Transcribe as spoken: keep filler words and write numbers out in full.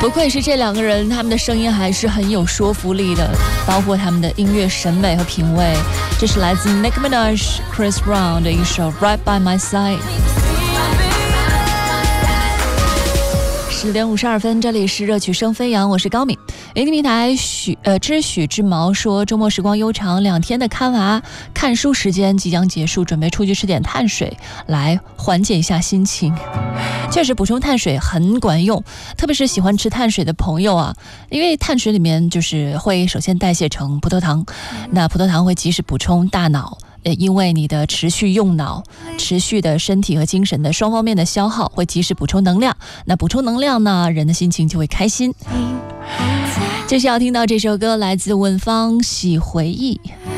不愧是这两个人，他们的声音还是很有说服力的，包括他们的音乐审美和品味。这是来自 Nicki Minaj、Chris Brown 的一首 Right by My Side。十点五十二分，这里是热曲声飞扬，我是高敏。聆听平台许呃知许之毛说，周末时光悠长，两天的看娃看书时间即将结束，准备出去吃点碳水来缓解一下心情。确实补充碳水很管用，特别是喜欢吃碳水的朋友啊，因为碳水里面就是会首先代谢成葡萄糖，那葡萄糖会及时补充大脑。呃，因为你的持续用脑，持续的身体和精神的双方面的消耗，会及时补充能量。那补充能量呢，人的心情就会开心。接下来要听到这首歌，来自文芳《喜回忆》。